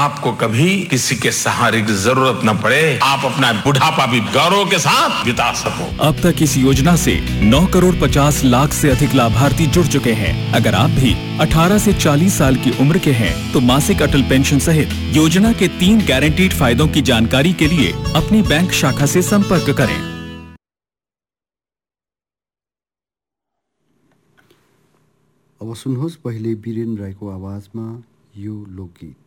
आपको कभी किसी के सहारे की जरूरत न पड़े, आप अपना बुढ़ापा भी गौरव के साथ बिता सको। अब तक इस योजना से 9 करोड़ 50 लाख से अधिक लाभार्थी जुड़ चुके हैं। अगर आप भी 18 से 40 साल की उम्र के हैं तो मासिक अटल पेंशन सहित योजना के 3 गारंटीड फायदों की जानकारी के लिए अपनी बैंक शाखा से संपर्क करें। अब सुन्नुहोस् पहिले वीरेन राईको आवाजमा यो लोकगीत।